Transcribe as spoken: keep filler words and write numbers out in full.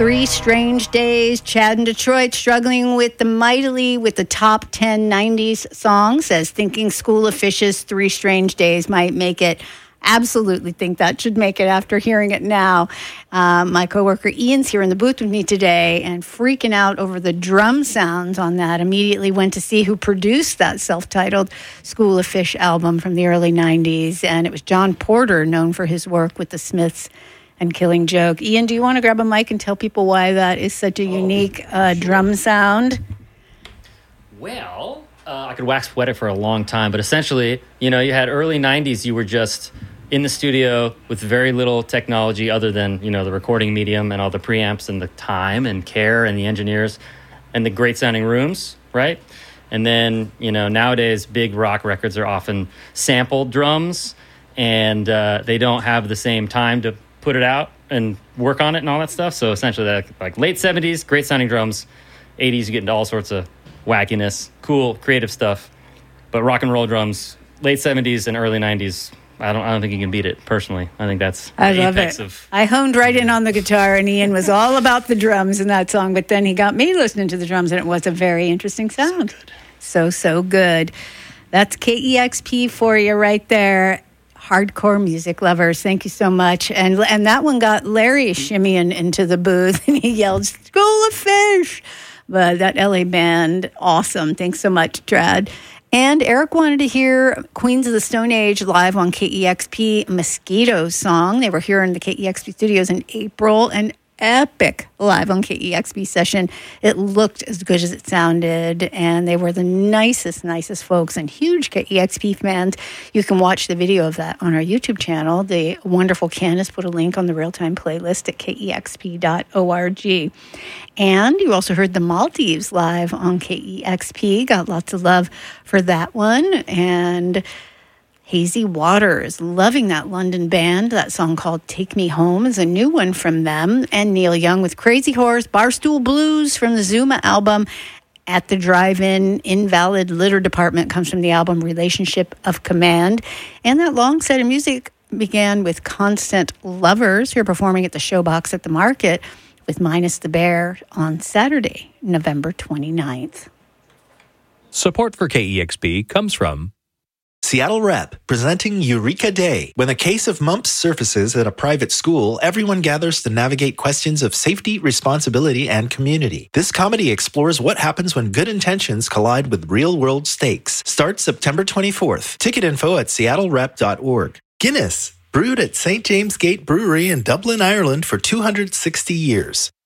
Three Strange Days. Chad in Detroit struggling with the mightily with the top ten nineties songs. Says thinking School of Fishes, Three Strange Days might make it. Absolutely think that should make it after hearing it now. Uh, my coworker Ian's here in the booth with me today and freaking out over the drum sounds on that. Immediately went to see who produced that self-titled School of Fish album from the early nineties. And it was John Porter, known for his work with the Smiths and Killing Joke. Ian, do you want to grab a mic and tell people why that is such a unique uh, drum sound? Well, uh, I could wax poetic for a long time, but essentially, you know, you had early nineties, you were just in the studio with very little technology other than, you know, the recording medium and all the preamps and the time and care and the engineers and the great sounding rooms, right? And then, you know, nowadays big rock records are often sampled drums and uh, they don't have the same time to put it out and work on it and all that stuff. So essentially, that, like late seventies, great sounding drums. eighties, you get into all sorts of wackiness, cool, creative stuff. But rock and roll drums, late seventies and early nineties, I don't I don't think you can beat it, personally. I think that's I the love apex it. Of, I honed right in on the guitar, and Ian was all about the drums in that song, but then he got me listening to the drums, and it was a very interesting sound. So, so, so good. That's K E X P for you right there. Hardcore music lovers, thank you so much. And and that one got Larry shimmying into the booth, and he yelled, "School of Fish!" But that L A band, awesome. Thanks so much, Trad. And Eric wanted to hear Queens of the Stone Age live on K E X P, Mosquito Song. They were here in the K E X P studios in April, and epic live on K E X P session. It looked as good as it sounded, and they were the nicest, nicest folks and huge K E X P fans. You can watch the video of that on our YouTube channel. The wonderful Candace put a link on the real-time playlist at K E X P dot org. And you also heard the Maldives live on K E X P. Got lots of love for that one. And Hazy Waters, loving that London band. That song called Take Me Home is a new one from them. And Neil Young with Crazy Horse, Barstool Blues from the Zuma album. At the Drive-In, Invalid Litter Department comes from the album Relationship of Command. And that long set of music began with Constant Lovers, who are performing at the Showbox at the Market with Minus the Bear on Saturday, November twenty-ninth. Support for K E X P comes from Seattle Rep, presenting Eureka Day. When a case of mumps surfaces at a private school, everyone gathers to navigate questions of safety, responsibility, and community. This comedy explores what happens when good intentions collide with real-world stakes. Starts September twenty-fourth. Ticket info at seattle rep dot org. Guinness, brewed at Saint James Gate Brewery in Dublin, Ireland for two hundred sixty years.